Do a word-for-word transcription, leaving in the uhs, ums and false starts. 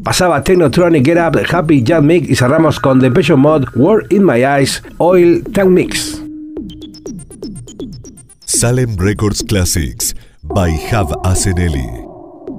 pasaba Technotronic, Get Up, Happy Jam Mix y cerramos con Depeche Mode, World in My Eyes, Oil Tank Mix. Salem Records Classics by Hav Aseneli.